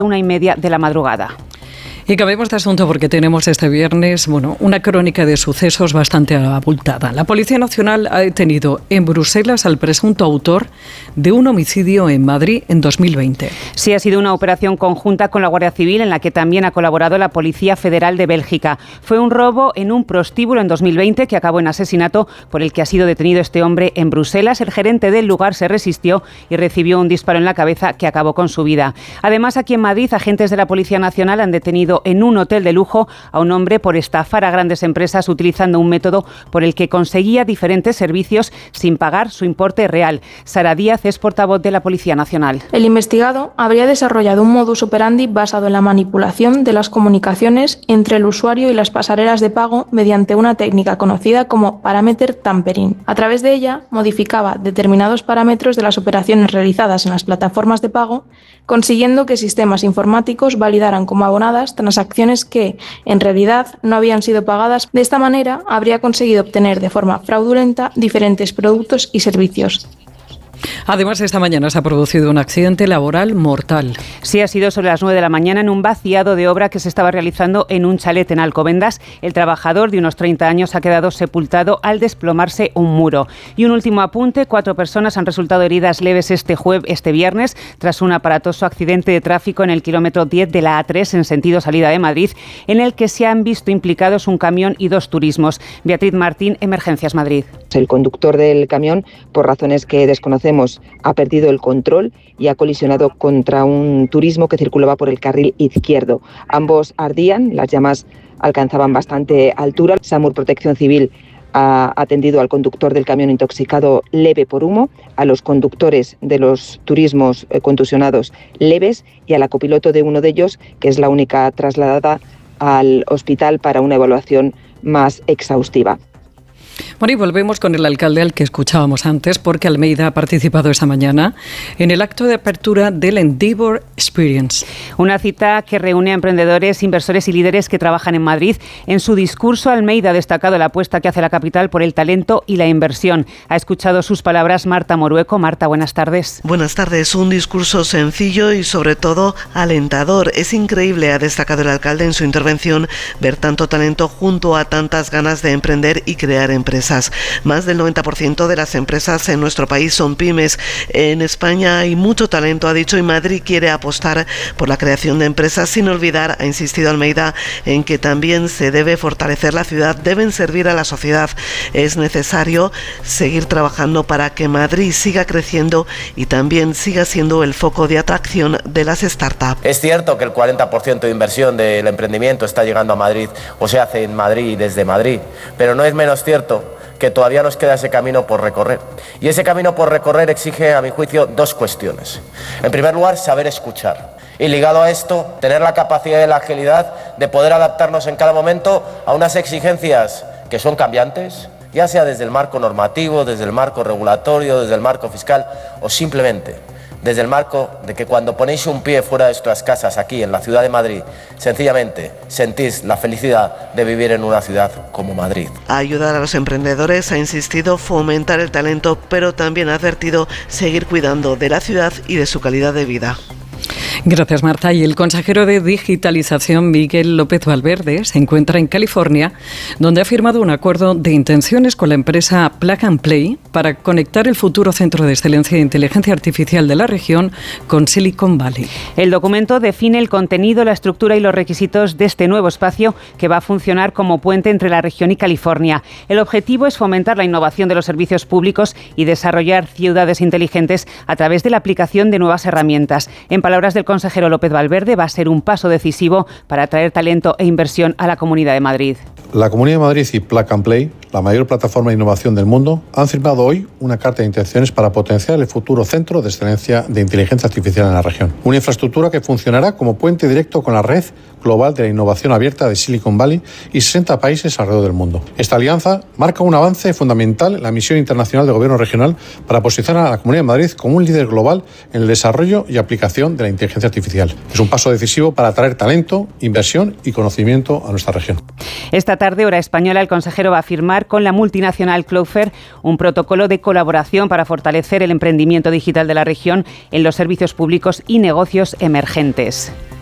1:30 de la madrugada. Y cambiemos de asunto porque tenemos este viernes, una crónica de sucesos bastante abultada. La Policía Nacional ha detenido en Bruselas al presunto autor de un homicidio en Madrid en 2020. Sí, ha sido una operación conjunta con la Guardia Civil en la que también ha colaborado la Policía Federal de Bélgica. Fue un robo en un prostíbulo en 2020 que acabó en asesinato, por el que ha sido detenido este hombre en Bruselas. El gerente del lugar se resistió y recibió un disparo en la cabeza que acabó con su vida. Además, aquí en Madrid, agentes de la Policía Nacional han detenido en un hotel de lujo a un hombre por estafar a grandes empresas utilizando un método por el que conseguía diferentes servicios sin pagar su importe real. Sara Díaz es portavoz de la Policía Nacional. El investigado habría desarrollado un modus operandi basado en la manipulación de las comunicaciones entre el usuario y las pasarelas de pago mediante una técnica conocida como parameter tampering. A través de ella modificaba determinados parámetros de las operaciones realizadas en las plataformas de pago, consiguiendo que sistemas informáticos validaran como abonadas transacciones que, en realidad, no habían sido pagadas. De esta manera, habría conseguido obtener de forma fraudulenta diferentes productos y servicios. Además, esta mañana se ha producido un accidente laboral mortal. Sí, ha sido sobre las 9 de la mañana en un vaciado de obra que se estaba realizando en un chalet en Alcobendas. El trabajador de unos 30 años ha quedado sepultado al desplomarse un muro. Y un último apunte, 4 personas han resultado heridas leves este viernes tras un aparatoso accidente de tráfico en el kilómetro 10 de la A3 en sentido salida de Madrid, en el que se han visto implicados un camión y 2 turismos. Beatriz Martín, Emergencias Madrid. El conductor del camión, por razones que desconocemos, ha perdido el control y ha colisionado contra un turismo que circulaba por el carril izquierdo. Ambos ardían, las llamas alcanzaban bastante altura. SAMUR Protección Civil ha atendido al conductor del camión intoxicado leve por humo, a los conductores de los turismos contusionados leves y a la copiloto de uno de ellos, que es la única trasladada al hospital para una evaluación más exhaustiva. Bueno, y volvemos con el alcalde al que escuchábamos antes, porque Almeida ha participado esta mañana en el acto de apertura del Endeavour Experience. Una cita que reúne a emprendedores, inversores y líderes que trabajan en Madrid. En su discurso, Almeida ha destacado la apuesta que hace la capital por el talento y la inversión. Ha escuchado sus palabras Marta Morueco. Marta, buenas tardes. Buenas tardes. Un discurso sencillo y sobre todo alentador. Es increíble, ha destacado el alcalde en su intervención, ver tanto talento junto a tantas ganas de emprender y crear empresas. Más del 90% de las empresas en nuestro país son pymes. En España hay mucho talento, ha dicho, y Madrid quiere apostar por la creación de empresas sin olvidar, ha insistido Almeida, en que también se debe fortalecer la ciudad, deben servir a la sociedad. Es necesario seguir trabajando para que Madrid siga creciendo y también siga siendo el foco de atracción de las startups. Es cierto que el 40% de inversión del emprendimiento está llegando a Madrid o se hace en Madrid y desde Madrid, pero no es menos cierto que todavía nos queda ese camino por recorrer. Y ese camino por recorrer exige, a mi juicio, 2 cuestiones. En primer lugar, saber escuchar. Y ligado a esto, tener la capacidad y la agilidad de poder adaptarnos en cada momento a unas exigencias que son cambiantes, ya sea desde el marco normativo, desde el marco regulatorio, desde el marco fiscal o simplemente desde el marco de que cuando ponéis un pie fuera de vuestras casas, aquí en la ciudad de Madrid, sencillamente sentís la felicidad de vivir en una ciudad como Madrid. Ayudar a los emprendedores, ha insistido, fomentar el talento, pero también ha advertido seguir cuidando de la ciudad y de su calidad de vida. Gracias, Marta. Y el consejero de Digitalización, Miguel López Valverde, se encuentra en California, donde ha firmado un acuerdo de intenciones con la empresa Plug and Play para conectar el futuro centro de excelencia de inteligencia artificial de la región con Silicon Valley. El documento define el contenido, la estructura y los requisitos de este nuevo espacio que va a funcionar como puente entre la región y California. El objetivo es fomentar la innovación de los servicios públicos y desarrollar ciudades inteligentes a través de la aplicación de nuevas herramientas. En palabras del consejero López Valverde, va a ser un paso decisivo para atraer talento e inversión a la Comunidad de Madrid. La Comunidad de Madrid y Plug and Play, la mayor plataforma de innovación del mundo, han firmado hoy una carta de intenciones para potenciar el futuro centro de excelencia de inteligencia artificial en la región. Una infraestructura que funcionará como puente directo con la red global de la innovación abierta de Silicon Valley y 60 países alrededor del mundo. Esta alianza marca un avance fundamental en la misión internacional del Gobierno regional para posicionar a la Comunidad de Madrid como un líder global en el desarrollo y aplicación de la inteligencia inteligencia artificial. Es un paso decisivo para atraer talento, inversión y conocimiento a nuestra región. Esta tarde, hora española, el consejero va a firmar con la multinacional Cloudflare un protocolo de colaboración para fortalecer el emprendimiento digital de la región en los servicios públicos y negocios emergentes.